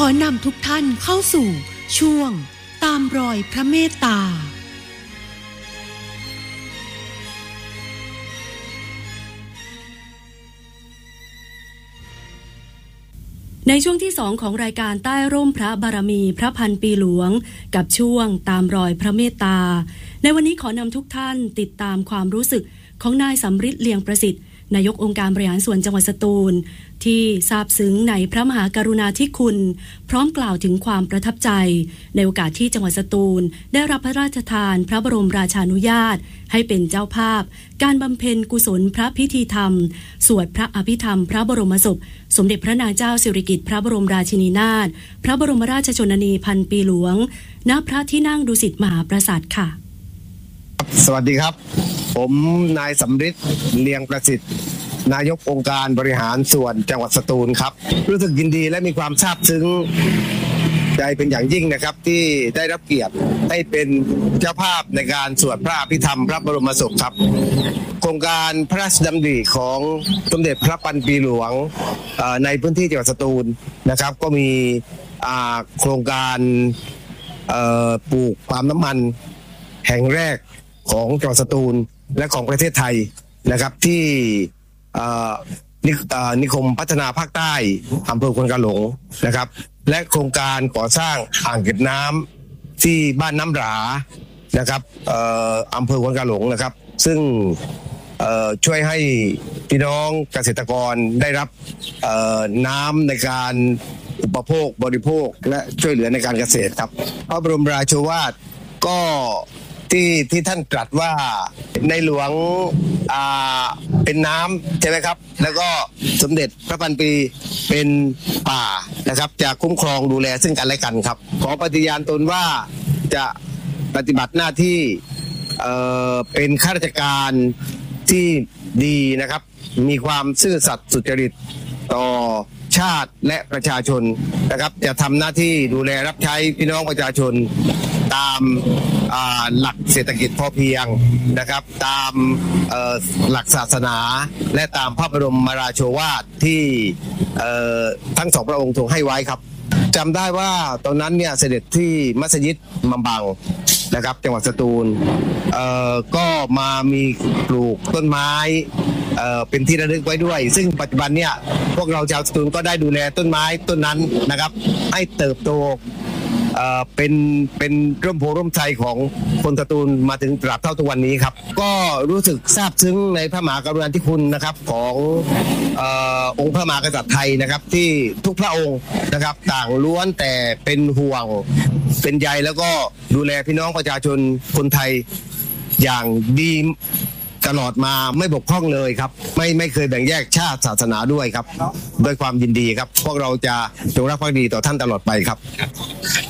อนำทุกท่านเข้าสู่ช่วงตามรอยพระเมตตาในช่วงที่2ของรายการใต้ร่มพระบารมีพระพันปีหลวงกับช่วงตามรอยพระเมตตาในวันนี้ขอนำทุกท่านติดตามความรู้สึกของนายสำริดเลียงประสิทธิ์นายกองค์การบริหารส่วนจังหวัดสตูลที่ซาบซึ้งในพระมหากรุณาธิคุณพร้อมกล่าวถึงความประทับใจในโอกาสที่จังหวัดสตูลได้รับพระราชทานพระบรมราชานุญาตให้เป็นเจ้าภาพการบำเพ็ญกุศลพระพิธีธรรมสวดพระอภิธรรมพระบรมศพสมเด็จพระนางเจ้าสิริกิติ์พระบรมราชินีนาถพระบรมราชชนนีพันปีหลวงณพระที่นั่งดุสิตมหาปราสาทค่ะสวัสดีครับผมนายสำริดเลียงประสิทธิ์นายกองค์การบริหารส่วนจังหวัดสตูลครับรู้สึกยินดีและมีความซาบซึ้งใจเป็นอย่างยิ่งนะครับที่ได้รับเกียรติให้เป็นเจ้าภาพในการสวดพระอภิธรรมพระบรมศพครับโครงการพระราชดำริของสมเด็จพระพันปีหลวงในพื้นที่จังหวัดสตูลนะครับก็มีโครงการปลูกปาล์มน้ำมันแห่งแรกของจังหวัดสตูลและของประเทศไทยนะครับที่นิคมพัฒนาภาคใต้อำเภอควนกาหลงนะครับและโครงการก่อสร้างอ่างเก็บน้ำที่บ้านน้ำหรานะครับอำเภอควนกาหลงนะครับซึ่งช่วยให้พี่น้องเกษตรกรได้รับน้ำในการอุปโภคบริโภคและช่วยเหลือในการเกษตรครับพระบรมราโชวาทก็ที่ท่านตรัสว่าในหลวงเป็นน้ำใช่ไหมครับแล้วก็สมเด็จพระพันปีเป็นป่านะครับจะคุ้มครองดูแลซึ่งกันและกันครับขอปฏิญาณตนว่าจะปฏิบัติหน้าที่เป็นข้าราชการที่ดีนะครับมีความซื่อสัตย์สุจริตต่อชาติและประชาชนนะครับจะทำหน้าที่ดูแลรับใช้พี่น้องประชาชนตามหลักเศรษฐกิจพอเพียงนะครับตามหลักศาสนาและตามพระบรมราโชวาทที่ทั้งสองพระองค์ทรงให้ไว้ครับจำได้ว่าตอนนั้นเนี่ยเสด็จที่มัสยิดมัมบังนะครับจังหวัดสตูลก็มามีปลูกต้นไม้เป็นที่ระลึกไว้ด้วยซึ่งปัจจุบันเนี่ยพวกเราชาวสตูลก็ได้ดูแลต้นไม้ต้นนั้นนะครับให้เติบโตเป็นร่มโพร่มไทรของคนสตูลมาถึงตราบเท่าทุกวันนี้ครับก็รู้สึกซาบซึ้งในพระมหากรุณาธิคุณนะครับขององค์พระมหากษัตริย์ไทยนะครับที่ทุกพระองค์นะครับต่างล้วนแต่เป็นห่วงเป็นใยแล้วก็ดูแลพี่น้องประชาชนคนไทยอย่างดีตลอดมาไม่บกพร่องเลยครับไม่เคยแบ่งแยกชาติศาสนาด้วยครับด้วยความยินดีครับพวกเราจะจงรักภักดีต่อท่านตลอดไปครับ